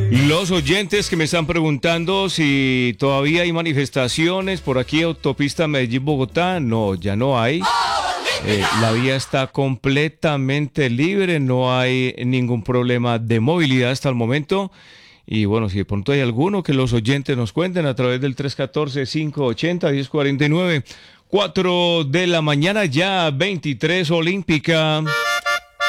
Los oyentes que me están preguntando si todavía hay manifestaciones por aquí, autopista Medellín-Bogotá, no, ya no hay. La vía está completamente libre, no hay ningún problema de movilidad hasta el momento. Y bueno, si de pronto hay alguno, que los oyentes nos cuenten a través del 314-580-1049. 4 de la mañana, ya 23 olímpica.